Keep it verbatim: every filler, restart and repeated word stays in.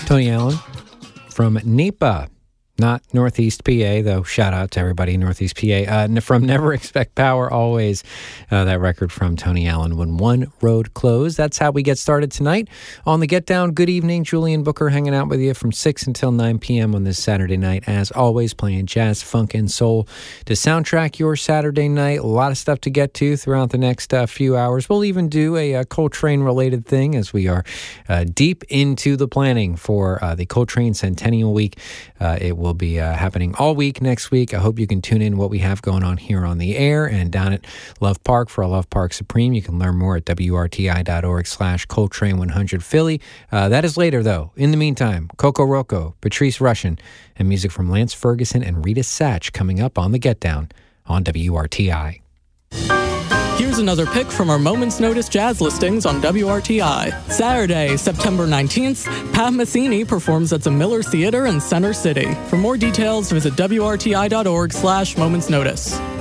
Tony Allen from Napa, not Northeast P A, though shout out to everybody in Northeast P A. Uh, from Never Expect Power, Always, uh, that record from Tony Allen, When One Road Closed. That's how we get started tonight on the Get Down. Good evening, Julian Booker hanging out with you from six until nine p.m. on this Saturday night. As always, playing jazz, funk, and soul to soundtrack your Saturday night. A lot of stuff to get to throughout the next uh, few hours. We'll even do a, a Coltrane-related thing as we are uh, deep into the planning for uh, the Coltrane Centennial Week. Uh, it will be uh, happening all week next week. I hope you can tune in what we have going on here on the air and down at Love Park for a Love Park Supreme. You can learn more at W R T I dot org slash Coltrane one hundred Philly. Uh, that is later, though. In the meantime, Coco Rocco, Patrice Rushen, and music from Lance Ferguson and Rita Satch coming up on the Get Down on W R T I. Here's another pick from our Moments Notice jazz listings on W R T I. Saturday, September nineteenth, Pat Metheny performs at the Miller Theater in Center City. For more details, visit W R T I dot org slash Moments Notice.